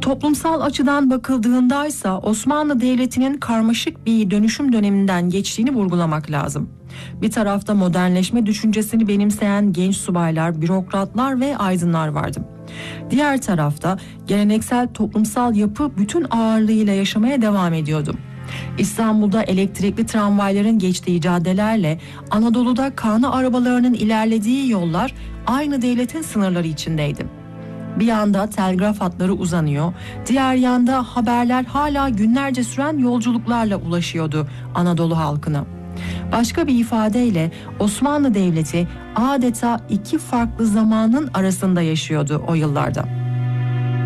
Toplumsal açıdan bakıldığındaysa Osmanlı Devleti'nin karmaşık bir dönüşüm döneminden geçtiğini vurgulamak lazım. Bir tarafta modernleşme düşüncesini benimseyen genç subaylar, bürokratlar ve aydınlar vardı. Diğer tarafta geleneksel toplumsal yapı bütün ağırlığıyla yaşamaya devam ediyordu. İstanbul'da elektrikli tramvayların geçtiği caddelerle Anadolu'da kanı arabalarının ilerlediği yollar aynı devletin sınırları içindeydi. Bir yanda telgraf hatları uzanıyor, diğer yanda haberler hala günlerce süren yolculuklarla ulaşıyordu Anadolu halkına. Başka bir ifadeyle Osmanlı Devleti adeta iki farklı zamanın arasında yaşıyordu o yıllarda.